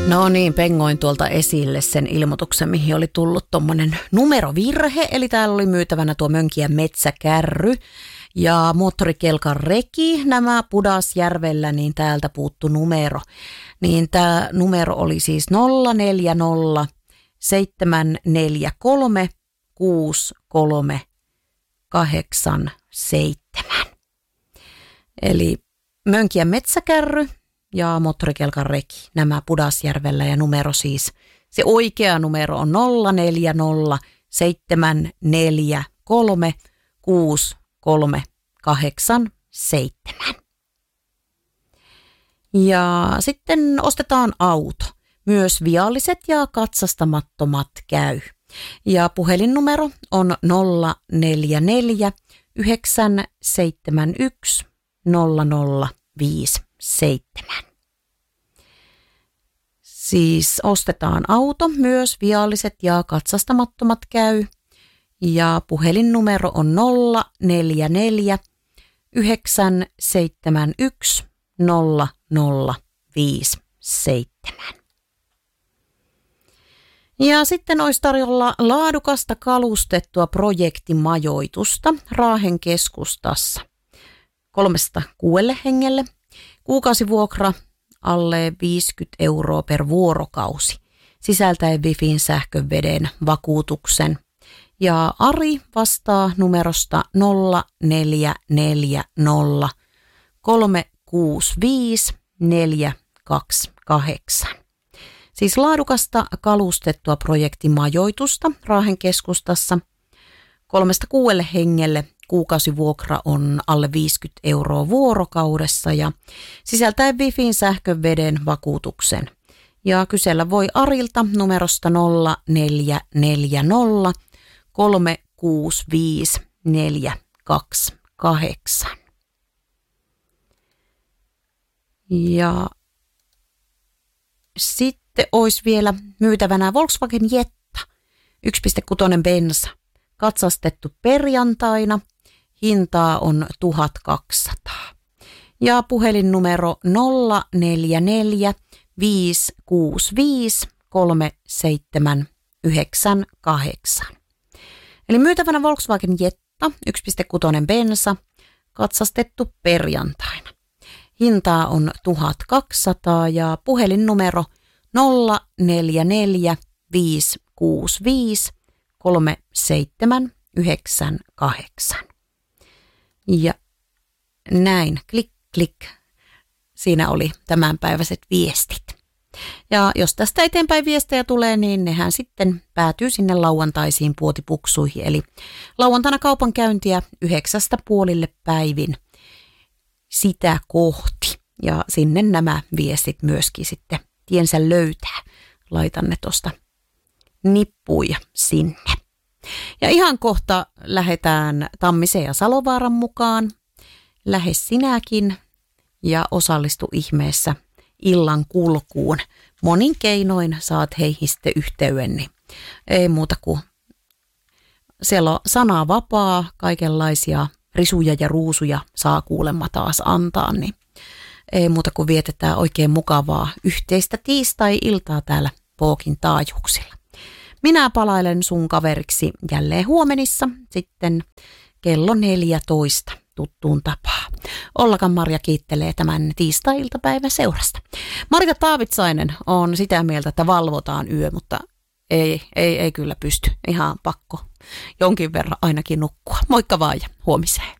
No niin, pengoin tuolta esille sen ilmoituksen, mihin oli tullut tommonen numerovirhe. Eli täällä oli myytävänä tuo Mönkijän metsäkärry ja moottorikelkan reki. Nämä Pudasjärvellä, niin täältä puuttu numero. Niin tämä numero oli siis 040 743 6387. Eli Mönkijän metsäkärry ja moottorikelkan reki, nämä Pudasjärvellä, ja numero siis, se oikea numero on 040 743 6387. Ja sitten ostetaan auto. Myös vialliset ja katsastamattomat käy. Ja puhelinnumero on 044 971 0057. Siis ostetaan auto, myös vialliset ja katsastamattomat käy. Ja puhelinnumero on 044 971 0057. Ja sitten olisi tarjolla laadukasta kalustettua projektimajoitusta Raahen keskustassa 3-6 hengelle. Kuukausivuokra alle 50 € per vuorokausi, sisältäen Wifin, sähkön, veden, vakuutuksen. Ja Ari vastaa numerosta 0440 365 428. Siis laadukasta kalustettua projektimajoitusta Raahen keskustassa 3-6 hengelle. Kuukausivuokra on alle 50 € vuorokaudessa ja sisältäen Wifin, sähkön, veden, vakuutuksen. Ja kysellä voi Arilta numerosta 0440 365 428. Ja sitten olisi vielä myytävänä Volkswagen Jetta 1.6 bensa, katsastettu perjantaina. Hintaa on 1200. Ja puhelinnumero 044 565 3798. Eli myytävänä Volkswagen Jetta 1.6 bensa, katsastettu perjantaina. Hintaa on 1200 ja puhelinnumero 044 565 3798. Ja näin, klik, klik. Siinä oli tämänpäiväiset viestit. Ja jos tästä eteenpäin viestejä tulee, niin nehän sitten päätyy sinne lauantaisiin puotipuksuihin. Eli lauantaina kaupankäyntiä 9:00 päivin sitä kohti. Ja sinne nämä viestit myöskin sitten tiensä löytää. Laitan ne tuosta nippuja sinne. Ja ihan kohta lähdetään Tammisen ja Salovaaran mukaan. Lähde sinäkin ja osallistu ihmeessä illan kulkuun. Monin keinoin saat heihin sitten yhteyden, niin ei muuta kuin siellä on sana vapaa, kaikenlaisia risuja ja ruusuja saa kuulemma taas antaa, niin ei muuta kuin vietetään oikein mukavaa yhteistä tiistai-iltaa täällä Pookin taajuuksilla. Minä palailen sun kaveriksi jälleen huomenissa sitten kello 14 tuttuun tapaan. Ollakan Marja kiittelee tämän tiistai-iltapäivän seurasta. Marja Taavitsainen on sitä mieltä, että valvotaan yö, mutta ei kyllä pysty. Ihan pakko jonkin verran ainakin nukkua. Moikka vaan ja huomiseen.